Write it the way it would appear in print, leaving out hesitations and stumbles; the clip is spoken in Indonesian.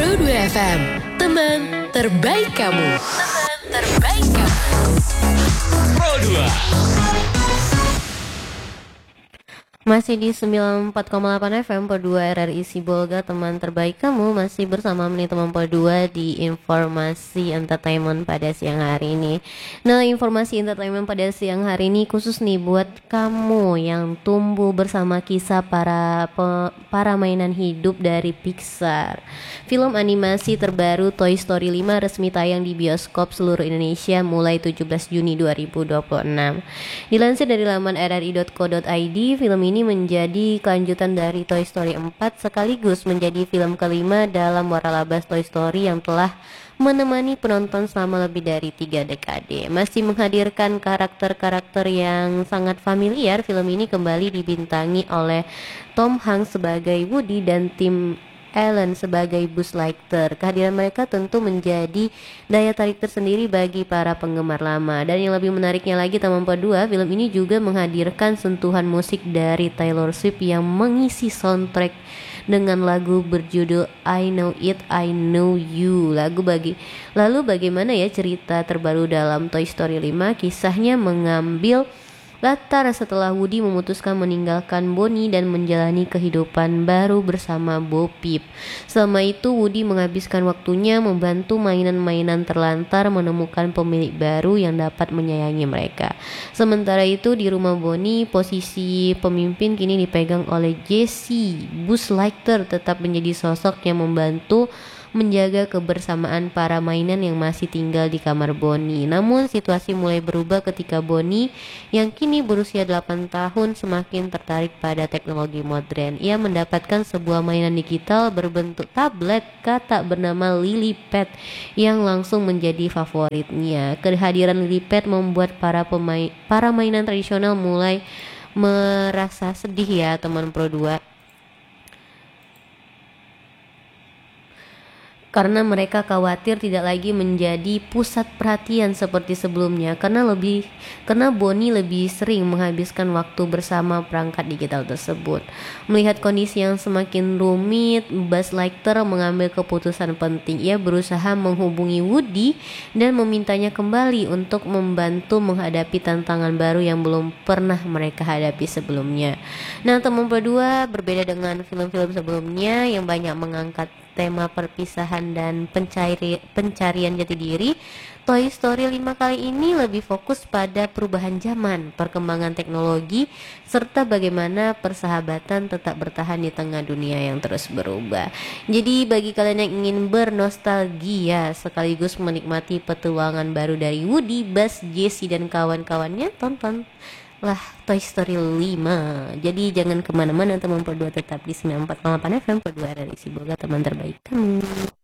Pro 2 FM, teman terbaik kamu. Teman terbaik kamu. Pro 2. Masih di 94,8 FM Pro 2 RRI Sibolga, teman terbaik kamu. Masih bersama Meni teman Pro 2 di informasi entertainment pada siang hari ini. Nah, informasi entertainment pada siang hari ini khusus nih buat kamu yang tumbuh bersama kisah para mainan hidup dari Pixar. Film animasi terbaru Toy Story 5 resmi tayang di bioskop seluruh Indonesia mulai 17 Juni 2026. Dilansir dari laman rri.co.id, film ini menjadi kelanjutan dari Toy Story 4 sekaligus menjadi film kelima dalam waralaba Toy Story yang telah menemani penonton selama lebih dari 3 dekade. Masih menghadirkan karakter-karakter yang sangat familiar, film ini kembali dibintangi oleh Tom Hanks sebagai Woody dan Tim Allen sebagai Buzz Lightyear. Kehadiran mereka tentu menjadi daya tarik tersendiri bagi para penggemar lama. Dan yang lebih menariknya lagi, teman Pro2, film ini juga menghadirkan sentuhan musik dari Taylor Swift yang mengisi soundtrack dengan lagu berjudul I Know It, I Know You. Lalu bagaimana ya cerita terbaru dalam Toy Story 5? Kisahnya mengambil latar setelah Woody memutuskan meninggalkan Bonnie dan menjalani kehidupan baru bersama Bo Peep. Selama itu Woody menghabiskan waktunya membantu mainan-mainan terlantar menemukan pemilik baru yang dapat menyayangi mereka. Sementara itu di rumah Bonnie, posisi pemimpin kini dipegang oleh Jessie. Buzz Lightyear tetap menjadi sosok yang membantu menjaga kebersamaan para mainan yang masih tinggal di kamar Bonnie. Namun situasi mulai berubah ketika Bonnie yang kini berusia 8 tahun semakin tertarik pada teknologi modern. Ia mendapatkan sebuah mainan digital berbentuk tablet katak bernama Lilypad yang langsung menjadi favoritnya. Kehadiran Lilypad membuat para mainan tradisional mulai merasa sedih ya teman Pro 2. Karena mereka khawatir tidak lagi menjadi pusat perhatian seperti sebelumnya karena Bonnie lebih sering menghabiskan waktu bersama perangkat digital tersebut. Melihat kondisi yang semakin rumit, Buzz Lightyear mengambil keputusan penting. Ia berusaha menghubungi Woody dan memintanya kembali untuk membantu menghadapi tantangan baru yang belum pernah mereka hadapi sebelumnya. Nah, teman Pro 2, berbeda dengan film-film sebelumnya yang banyak mengangkat tema perpisahan dan pencarian jati diri, Toy Story 5 kali ini lebih fokus pada perubahan zaman, perkembangan teknologi, serta bagaimana persahabatan tetap bertahan di tengah dunia yang terus berubah. Jadi bagi kalian yang ingin bernostalgia sekaligus menikmati petualangan baru dari Woody, Buzz, Jessie, dan kawan-kawannya, tonton lah Toy Story 5. Jadi jangan kemana-mana teman Pro 2, tetap di 94,8 FM Pro 2 dari Sibolga, teman terbaik kamu.